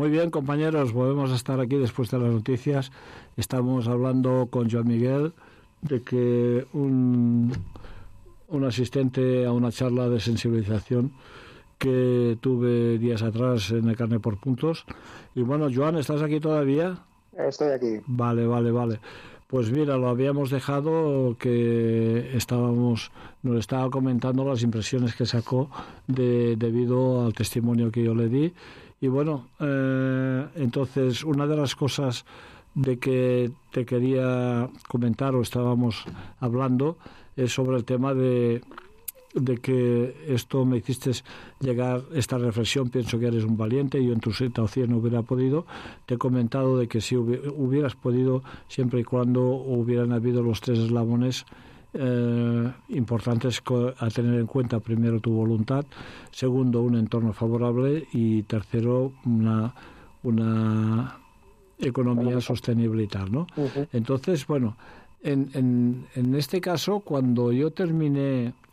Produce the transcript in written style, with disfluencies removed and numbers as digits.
Muy bien, compañeros, volvemos a estar aquí después de las noticias. Estamos hablando con Joan Miguel de que un asistente a una charla de sensibilización que tuve días atrás en el Carne por Puntos. Y bueno, Joan, ¿estás aquí todavía? Estoy aquí. Vale. Pues mira, lo habíamos dejado que nos estaba comentando las impresiones que sacó debido al testimonio que yo le di. Y bueno, entonces una de las cosas de que te quería comentar o estábamos hablando es sobre el tema de que esto me hiciste llegar esta reflexión. Pienso que eres un valiente, yo en tu situación no hubiera podido. Te he comentado de que si hubieras podido, siempre y cuando hubieran habido los 3 eslabones importantes a tener en cuenta: primero, tu voluntad; segundo, un entorno favorable; y tercero, una economía sostenible y tal, ¿no? Uh-huh. Entonces, bueno, en este caso, cuando yo terminé